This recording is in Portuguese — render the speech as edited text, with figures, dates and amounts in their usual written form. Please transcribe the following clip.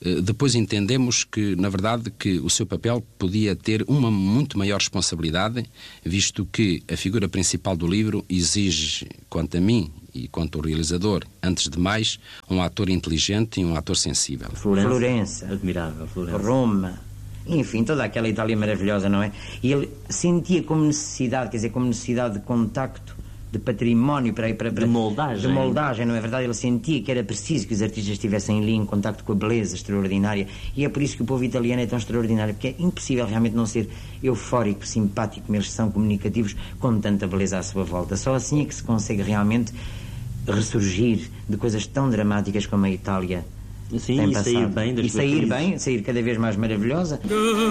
Depois entendemos que, na verdade, que o seu papel podia ter uma muito maior responsabilidade, visto que a figura principal do livro exige, quanto a mim e quanto ao realizador, antes de mais, um ator inteligente e um ator sensível. Florença, admirável, Florença. Roma, enfim, toda aquela Itália maravilhosa, não é? E ele sentia como necessidade, quer dizer, como necessidade de contacto, de património, de moldagem. De moldagem, não é verdade? Ele sentia que era preciso que os artistas estivessem ali em contacto com a beleza extraordinária, e é por isso que o povo italiano é tão extraordinário, porque é impossível realmente não ser eufórico, simpático, como eles são comunicativos, com tanta beleza à sua volta. Só assim é que se consegue realmente ressurgir de coisas tão dramáticas como a Itália. Sim, e sair bem das sair cada vez mais maravilhosa.